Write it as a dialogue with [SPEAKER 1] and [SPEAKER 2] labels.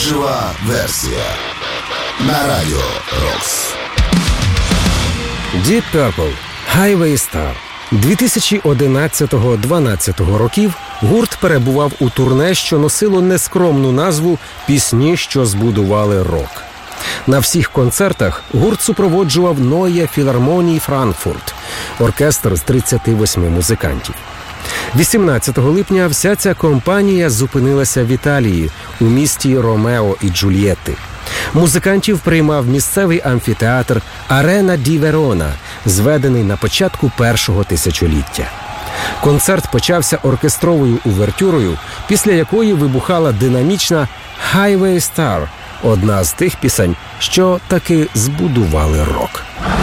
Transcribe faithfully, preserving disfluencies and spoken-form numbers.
[SPEAKER 1] Жива версія на радіо Рокс.
[SPEAKER 2] Deep Purple, Highway Star. дві тисячі одинадцятого-дванадцятого років гурт перебував у турне, що носило нескромну назву «Пісні, що збудували рок». На всіх концертах гурт супроводжував Neue Philharmonie Frankfurt, оркестр з тридцяти восьми музикантів. вісімнадцятого липня вся ця компанія зупинилася в Італії, у місті Ромео і Джульєтти. Музикантів приймав місцевий амфітеатр Арена ді Верона, зведений на початку першого тисячоліття. Концерт почався оркестровою увертюрою, після якої вибухала динамічна «Highway Star», одна з тих пісень, що таки збудували рок.